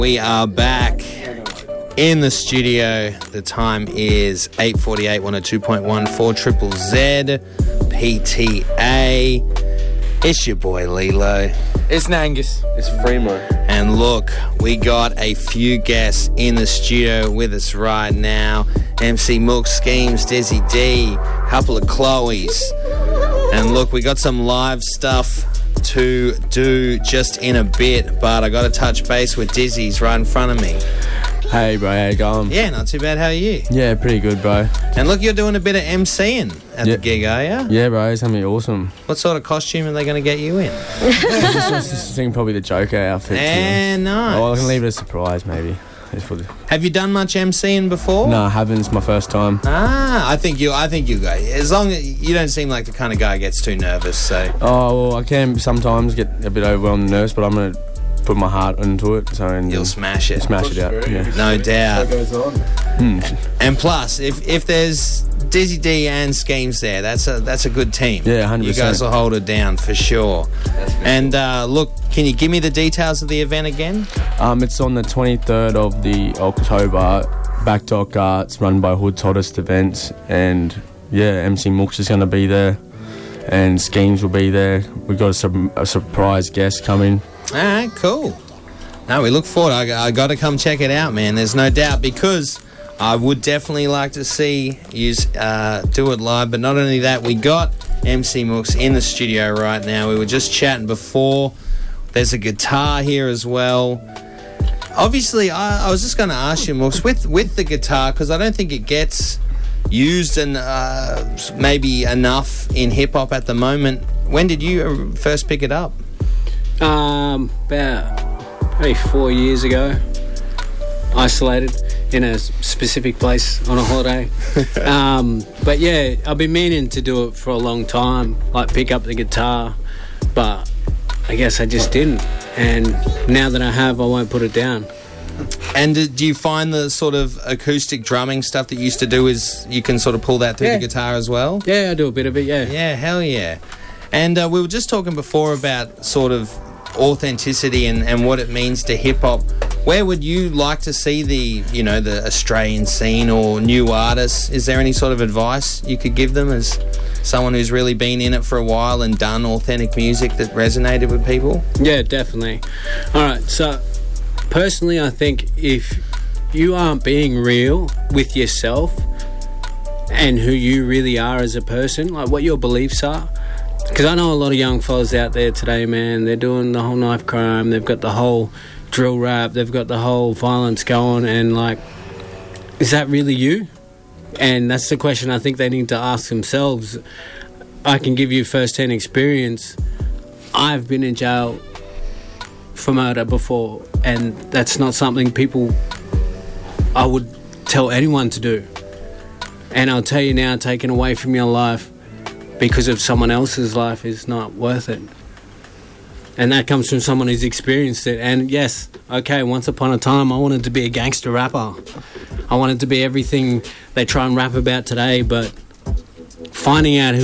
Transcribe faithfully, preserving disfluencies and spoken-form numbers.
We are back in the studio. The time is eight forty-eight, one oh two point one four Triple Z, P T A. It's your boy Lilo. It's Nangus. It's Fremo. And look, we got a few guests in the studio with us right now. M C Milk Schemes, Dizzy D, couple of Chloes. And look, we got some live stuff to do just in a bit, but I got to touch base with Dizzy's right in front of me. Hey bro, how you going? Yeah, not too bad. How are you? Yeah, pretty good, bro. And look, you're doing a bit of MCing at yeah. the gig, are you? Yeah, bro, it's gonna be awesome. What sort of costume are they going to get you in? I was just thinking probably the Joker outfit. And nice. Oh, I can leave it a surprise, maybe. For the... Have you done much MCing before? No, I haven't. It's my first time. Ah, I think you. I think you go. As long as you don't seem like the kind of guy who gets too nervous. So. Oh well, I can sometimes get a bit overwhelmed and nervous, but I'm gonna put my heart into it. So and you'll smash it. Smash it out. Yeah. No doubt. What goes on? Hmm. And plus, if if there's Dizzy D and Schemes there, that's a that's a good team. Yeah, one hundred percent. You guys will hold it down for sure. And uh, look, can you give me the details of the event again? Um, it's on the twenty-third of the October. Back Dock Arts, run by Hood's Hottest Events, and yeah, M C Mooks is going to be there, and Schemes will be there. We've got a, su- a surprise guest coming. All right, cool. No, we look forward. I, I got to come check it out, man. There's no doubt, because I would definitely like to see you uh, do it live. But not only that, we got M C Mooks in the studio right now. We were just chatting before. There's a guitar here as well. Obviously, I, I was just going to ask you, Mooks, with, with the guitar, because I don't think it gets used and uh, maybe enough in hip-hop at the moment. When did you first pick it up? Um, about probably four years ago. Isolated in a specific place on a holiday. um, but yeah, I've been meaning to do it for a long time, like pick up the guitar, but I guess I just didn't. And now that I have, I won't put it down. And do you find the sort of acoustic drumming stuff that you used to do is you can sort of pull that through yeah. the guitar as well? Yeah, I do a bit of it, yeah. Yeah, hell yeah. And uh, we were just talking before about sort of authenticity and, and what it means to hip-hop. Where would you like to see the, you know, the Australian scene or new artists? Is there any sort of advice you could give them as someone who's really been in it for a while and done authentic music that resonated with people? Yeah, definitely. All right, so personally, I think if you aren't being real with yourself and who you really are as a person, like what your beliefs are, because I know a lot of young fellas out there today, man, they're doing the whole knife crime, they've got the whole drill rap, they've got the whole violence going, and like, is that really you? And that's the question I think they need to ask themselves. I can give you first-hand experience. I've been in jail for murder before, and that's not something people I would tell anyone to do. And I'll tell you now, taking away from your life because of someone else's life is not worth it. And that comes from someone who's experienced it. And yes, okay, once upon a time I wanted to be a gangster rapper. I wanted to be everything they try and rap about today, but finding out who